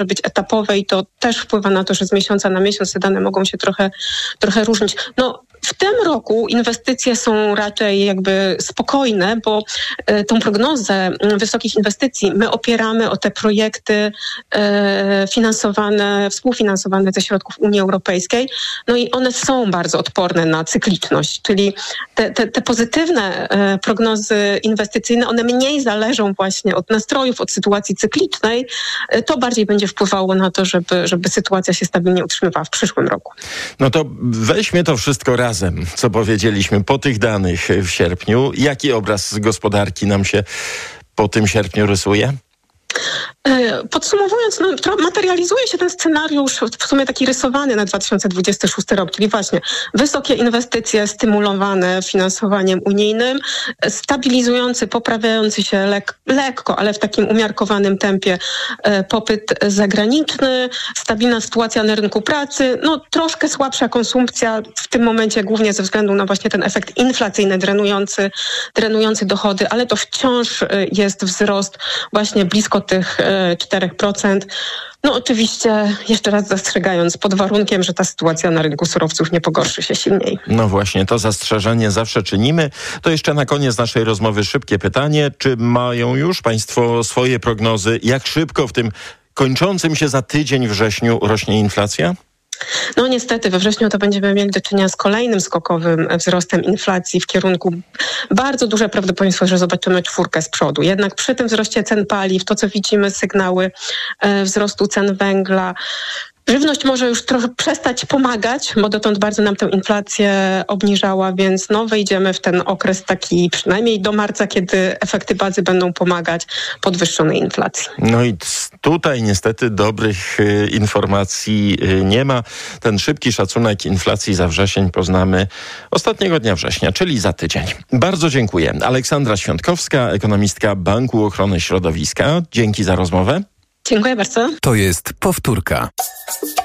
być etapowe i to też wpływa na to, że z miesiąca na miesiąc te dane mogą się trochę różnić. W tym roku inwestycje są raczej jakby spokojne, bo tą prognozę wysokich inwestycji my opieramy o te projekty współfinansowane ze środków Unii Europejskiej. I one są bardzo odporne na cykliczność, czyli te pozytywne prognozy inwestycyjne, one mniej zależą właśnie od nastrojów, od sytuacji cyklicznej. To bardziej będzie wpływało na to, żeby sytuacja się stabilnie utrzymywała w przyszłym roku. To weźmy to wszystko razem, co powiedzieliśmy po tych danych w sierpniu. Jaki obraz gospodarki nam się po tym sierpniu rysuje? Podsumowując, materializuje się ten scenariusz w sumie taki rysowany na 2026 rok, czyli właśnie wysokie inwestycje stymulowane finansowaniem unijnym, stabilizujący, poprawiający się lekko, ale w takim umiarkowanym tempie popyt zagraniczny, stabilna sytuacja na rynku pracy, troszkę słabsza konsumpcja w tym momencie głównie ze względu na właśnie ten efekt inflacyjny drenujący dochody, ale to wciąż jest wzrost właśnie blisko tych 4%. Oczywiście, jeszcze raz zastrzegając, pod warunkiem, że ta sytuacja na rynku surowców nie pogorszy się silniej. Właśnie, to zastrzeżenie zawsze czynimy. To jeszcze na koniec naszej rozmowy szybkie pytanie. Czy mają już Państwo swoje prognozy? Jak szybko w tym kończącym się za tydzień wrześniu rośnie inflacja? Niestety we wrześniu to będziemy mieli do czynienia z kolejnym skokowym wzrostem inflacji w kierunku bardzo duże prawdopodobieństwo, że zobaczymy 4 z przodu. Jednak przy tym wzroście cen paliw, to co widzimy, sygnały wzrostu cen węgla, żywność może już trochę przestać pomagać, bo dotąd bardzo nam tę inflację obniżała, więc wejdziemy w ten okres taki przynajmniej do marca, kiedy efekty bazy będą pomagać podwyższonej inflacji. I tutaj niestety dobrych informacji nie ma. Ten szybki szacunek inflacji za wrzesień poznamy ostatniego dnia września, czyli za tydzień. Bardzo dziękuję. Aleksandra Świątkowska, ekonomistka Banku Ochrony Środowiska. Dzięki za rozmowę. Dziękuję bardzo. To jest powtórka.